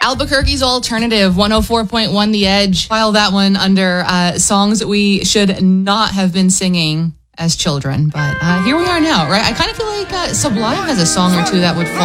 Albuquerque's Alternative, 104.1 The Edge. File that one under songs that we should not have been singing as children. But here we are now, right? I kind of feel like Sublime has a song or two that would fall